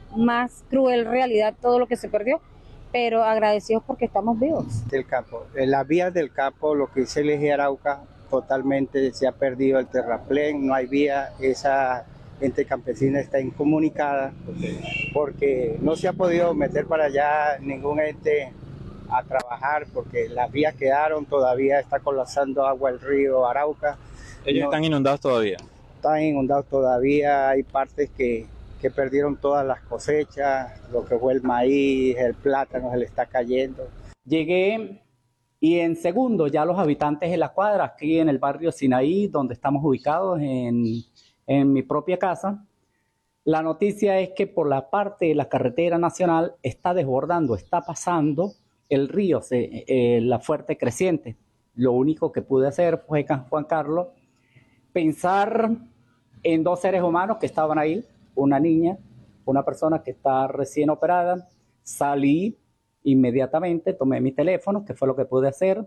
más cruel realidad todo lo que se perdió, pero agradecidos porque estamos vivos. Del campo, en las vías del campo, lo que es el eje Arauca, totalmente se ha perdido el terraplén, no hay vía, esa gente campesina está incomunicada porque no se ha podido meter para allá ningún ente a trabajar porque las vías quedaron, todavía está colapsando agua el río Arauca. ¿Ellos están inundados todavía? Están inundados todavía, hay partes que perdieron todas las cosechas, lo que fue el maíz, el plátano se le está cayendo. Llegué y en segundos ya los habitantes de la cuadra, aquí en el barrio Sinaí, donde estamos ubicados en mi propia casa, la noticia es que por la parte de la carretera nacional está desbordando, está pasando el río, la fuerte creciente. Lo único que pude hacer fue, Juan Carlos, pensar en dos seres humanos que estaban ahí, una niña, una persona que está recién operada. Salí inmediatamente, tomé mi teléfono, que fue lo que pude hacer,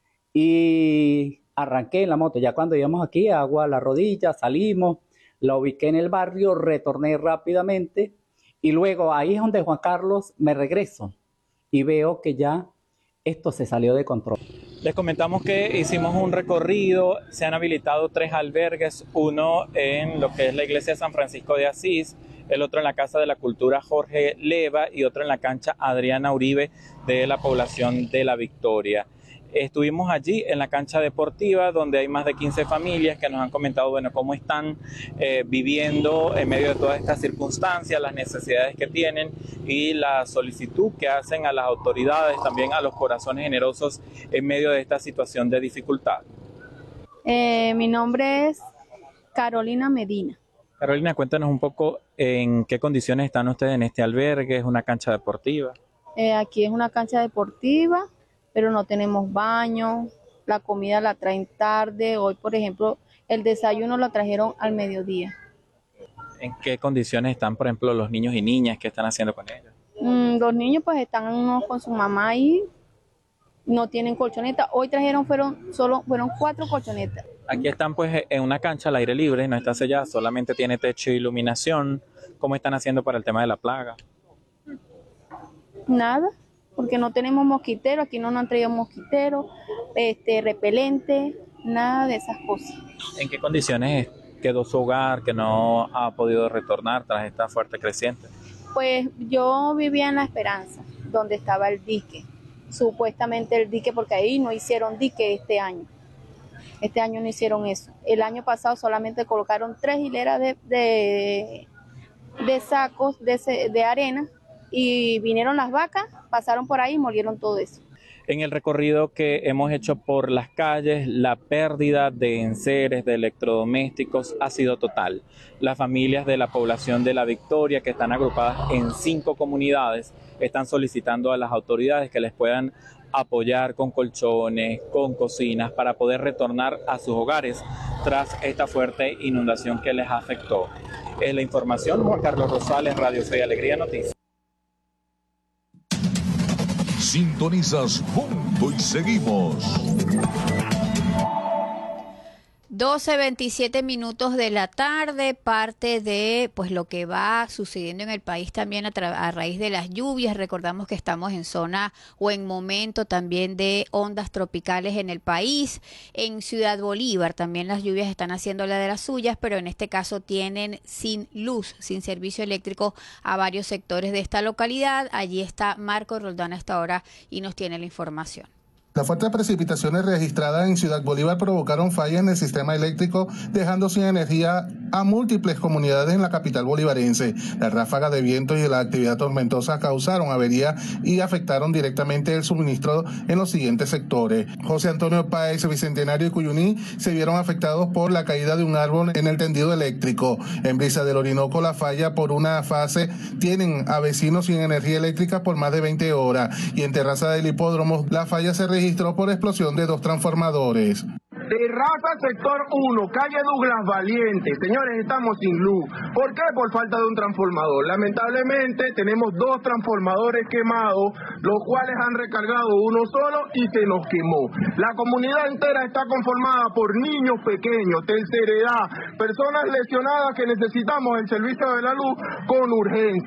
y arranqué en la moto. Ya cuando íbamos aquí, agua a la rodilla, salimos, la ubiqué en el barrio, retorné rápidamente, y luego ahí es donde, Juan Carlos, me regreso y veo que ya esto se salió de control. Les comentamos que hicimos un recorrido, se han habilitado 3 albergues, uno en lo que es la iglesia de San Francisco de Asís, el otro en la Casa de la Cultura Jorge Leva y otro en la cancha Adriana Uribe de la población de La Victoria. Estuvimos allí en la cancha deportiva donde hay más de 15 familias que nos han comentado cómo están viviendo en medio de todas estas circunstancias, las necesidades que tienen y la solicitud que hacen a las autoridades, también a los corazones generosos en medio de esta situación de dificultad. Mi nombre es Carolina Medina. Carolina, cuéntanos un poco en qué condiciones están ustedes en este albergue. ¿Es una cancha deportiva? Aquí es una cancha deportiva, pero no tenemos baño, la comida la traen tarde. Hoy, por ejemplo, el desayuno lo trajeron al mediodía. ¿En qué condiciones están, por ejemplo, los niños y niñas? ¿Qué están haciendo con ellos? Los niños pues están unos con su mamá ahí, no tienen colchoneta. Hoy fueron 4 colchonetas. Aquí están pues en una cancha al aire libre, no está sellada, solamente tiene techo e iluminación. ¿Cómo están haciendo para el tema de la plaga? Nada, porque no tenemos mosquitero, aquí no nos han traído mosquitero, repelente, nada de esas cosas. ¿En qué condiciones quedó su hogar que no ha podido retornar tras esta fuerte creciente? Pues yo vivía en La Esperanza, donde estaba el dique, supuestamente el dique, porque ahí no hicieron dique este año. Este año no hicieron eso. El año pasado solamente colocaron 3 hileras de sacos de arena y vinieron las vacas, pasaron por ahí y molieron todo eso. En el recorrido que hemos hecho por las calles, la pérdida de enseres, de electrodomésticos ha sido total. Las familias de la población de La Victoria, que están agrupadas en 5 comunidades, están solicitando a las autoridades que les puedan apoyar con colchones, con cocinas, para poder retornar a sus hogares tras esta fuerte inundación que les afectó. Es la información, Juan Carlos Rosales, Radio Fe y Alegría Noticias. Sintonizas Punto y Seguimos. 12:27 minutos de la tarde, parte de pues lo que va sucediendo en el país también a raíz de las lluvias. Recordamos que estamos en zona o en momento también de ondas tropicales en el país. En Ciudad Bolívar también las lluvias están haciendo la de las suyas, pero en este caso tienen sin luz, sin servicio eléctrico a varios sectores de esta localidad. Allí está Marco Roldán a esta hora y nos tiene la información. Las fuertes precipitaciones registradas en Ciudad Bolívar provocaron fallas en el sistema eléctrico, dejando sin energía a múltiples comunidades en la capital bolivarense. Las ráfagas de viento y la actividad tormentosa causaron avería y afectaron directamente el suministro en los siguientes sectores. José Antonio Páez, Bicentenario y Cuyuní se vieron afectados por la caída de un árbol en el tendido eléctrico. En Brisa del Orinoco, la falla por una fase tienen a vecinos sin energía eléctrica por más de 20 horas. Y en Terraza del Hipódromo, la falla se registró por explosión de 2 transformadores. Terraza sector 1, calle Douglas Valiente. Señores, estamos sin luz. ¿Por qué? Por falta de un transformador. Lamentablemente tenemos 2 transformadores quemados, los cuales han recargado uno solo y se nos quemó. La comunidad entera está conformada por niños pequeños, tercera edad, personas lesionadas que necesitamos el servicio de la luz con urgencia.